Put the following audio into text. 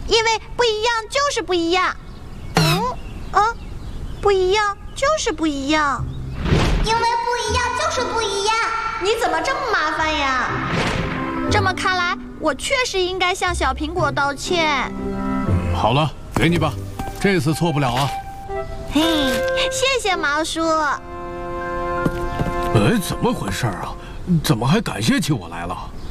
因为不一样就是不一样。不一样就是不一样。 因为不一样就是不一样。 你怎么这么麻烦呀？这么看来，我确实应该向小苹果道歉。 好了，给你吧，这次错不了啊。 嘿，谢谢毛叔。 怎么回事啊？怎么还感谢起我来了？